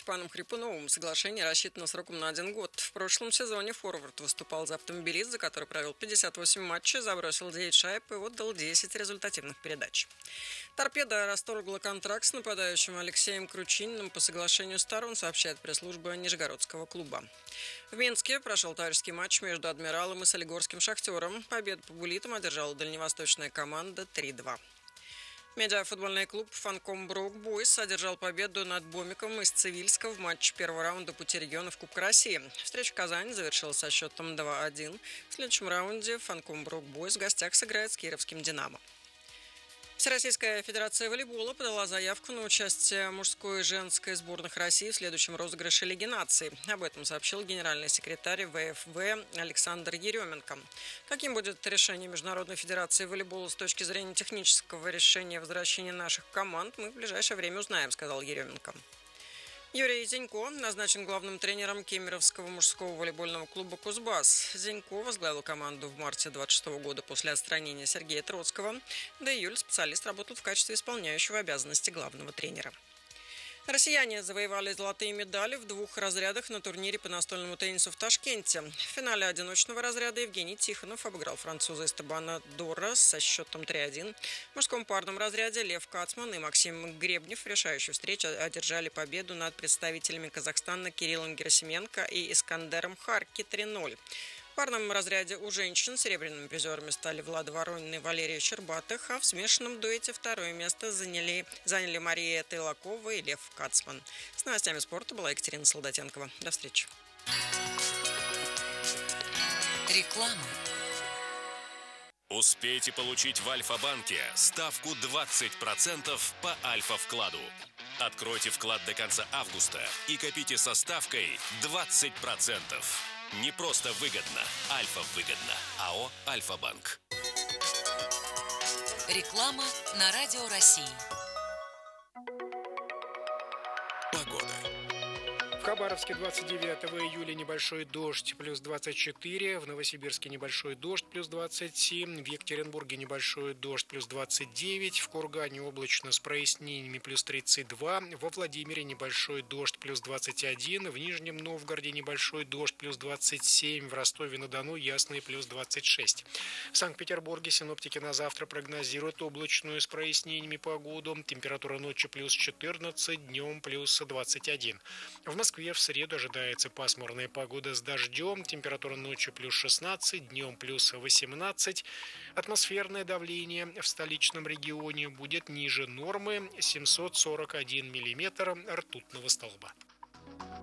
Степаном Хрипуновым. Соглашение рассчитано сроком на 1 год. В прошлом сезоне форвард выступал за «Автомобилист», за который провел 58 матчей, забросил 9 шайб и отдал 10 результативных передач. «Торпедо» расторгла контракт с нападающим Алексеем Кручининым по соглашению сторон, сообщает пресс-служба Нижегородского клуба. В Минске прошел товарищеский матч между «Адмиралом» и Солигорским «Шахтером». Победу по буллитам одержала дальневосточная команда 3-2. Медиафутбольный клуб «Фанком Брук Бойс» одержал победу над «Бомиком» из Цивильска в матче первого раунда пути регионов Кубка России. Встреча в Казани завершилась со счетом 2-1. В следующем раунде «Фанком Брук Бойс» в гостях сыграет с кировским «Динамо». Всероссийская федерация волейбола подала заявку на участие мужской и женской сборных России в следующем розыгрыше Лиги наций. Об этом сообщил генеральный секретарь ВФВ Александр Еременко. Каким будет решение Международной федерации волейбола с точки зрения технического решения возвращения наших команд, мы в ближайшее время узнаем, сказал Еременко. Юрий Зенько назначен главным тренером Кемеровского мужского волейбольного клуба «Кузбасс». Зенько возглавил команду в марте 2026 года после отстранения Сергея Троцкого. До июля специалист работал в качестве исполняющего обязанности главного тренера. Россияне завоевали золотые медали в 2 разрядах на турнире по настольному теннису в Ташкенте. В финале одиночного разряда Евгений Тихонов обыграл француза Эстебана Дорра со счетом 3-1. В мужском парном разряде Лев Кацман и Максим Гребнев в решающей встрече одержали победу над представителями Казахстана Кириллом Герасименко и Искандером Харки 3-0. В парном разряде у женщин серебряными призерами стали Влада Воронина и Валерия Щербатых, а в смешанном дуэте второе место заняли Мария Тайлакова и Лев Кацман. С новостями спорта была Екатерина Солдатенкова. До встречи. Реклама. Успейте получить в Альфа-банке ставку 20% по Альфа-вкладу. Откройте вклад до конца августа и копите со ставкой 20%. Не просто выгодно, Альфа-выгодно. АО «Альфа-банк». Реклама на Радио России. Погода. В Хабаровске 29 июля небольшой дождь, плюс 24. В Новосибирске небольшой дождь, плюс 27. В Екатеринбурге небольшой дождь, плюс 29. В Кургане облачно с прояснениями, плюс 32. Во Владимире небольшой дождь, плюс 21. В Нижнем Новгороде небольшой дождь, плюс 27. В Ростове-на-Дону ясный, плюс 26. В Санкт-Петербурге синоптики на завтра прогнозируют облачную с прояснениями погоду. Температура ночью плюс 14, днем плюс 21. В Москве в среду ожидается пасмурная погода с дождем. Температура ночью плюс 16, днем плюс 18. Атмосферное давление в столичном регионе будет ниже нормы 741 миллиметр ртутного столба.